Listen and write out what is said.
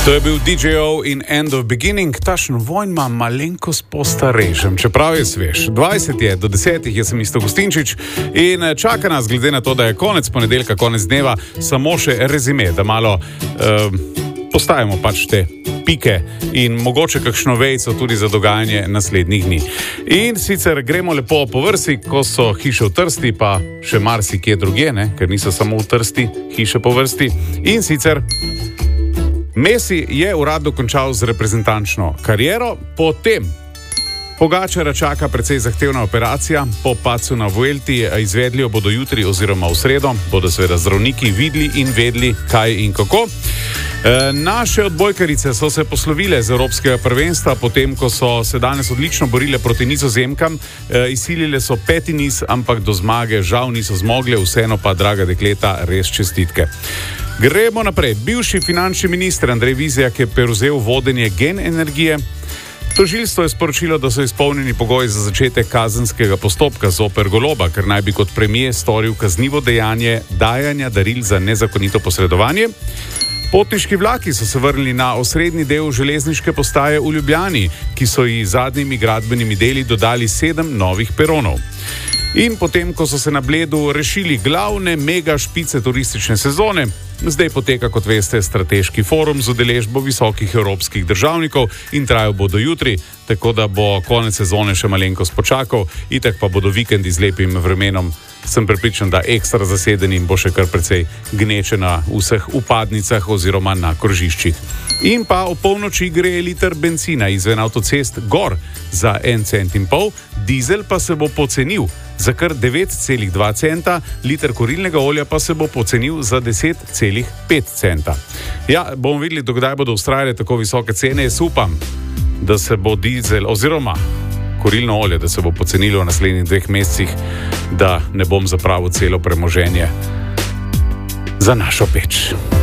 To je bil DJ-ov in End of Beginning, tašen vojn ima malenkost postarežem, čeprav je svež. 20 je do 10, jaz sem Isto Gustinčič in čaka nas, glede na to, da je konec ponedeljka, konec dneva, samo še rezime, da malo postavimo pač te pike in mogoče kakšno vejco tudi za dogajanje naslednjih dni. In sicer gremo lepo po vrsti, ko so hiše v Trsti, pa še marsikje drugje, ker niso samo v Trsti hiše po vrsti. In sicer Messi je uradno končal z reprezentančno kariero, potem Pogačara čaka precej zahtevna operacija, po padcu na Vuelti izvedli jo bodo jutri oziroma v sredo, bodo seveda zdravniki videli in vedeli, kaj in kako. Naše odbojkarice so se poslovile z Evropskega prvenstva, potem ko so se danes odlično borile proti Nizozemkam, izsilile so 5. niz, ampak do zmage žal niso zmogle, vseeno pa, draga dekleta, res čestitke. Gremo naprej. Bivši finančni minister Andrej Vizjak je prevzel vodenje Gen energije. Tožilstvo je sporočilo, da so izpolnjeni pogoji za začetek kazenskega postopka zoper Goloba, ker naj bi kot premier storil kaznivo dejanje dajanja daril za nezakonito posredovanje. Potniški vlaki so se vrnili na osrednji del železniške postaje v Ljubljani, ki so ji zadnjimi gradbenimi deli dodali 7 novih peronov. In potem, ko so se na Bledu rešili glavne mega špice turistične sezone, zdaj poteka, kot veste, strateški forum z udeležbo visokih evropskih državnikov in trajal bo do jutri, tako da bo konec sezone še malenkost počakal, itak pa bodo vikendi z lepim vremenom, sem prepričan, da ekstra zaseden in bo še kar precej gneče na vseh upadnicah oziroma na krožiščih. In pa o polnoči gre liter bencina izven avtocest gor za 1,5 centa, dizel pa se bo pocenil za kar 9,2 centa, liter kurilnega olja pa se bo pocenil za 10,5 centa. Ja, bomo videli, dokdaj bodo vztrajale tako visoke cene. Jaz upam, da se bo dizel oziroma kurilno olje, da se bo pocenilo v naslednjih 2 mesecih, da ne bom zapravil celo premoženje za našo peč.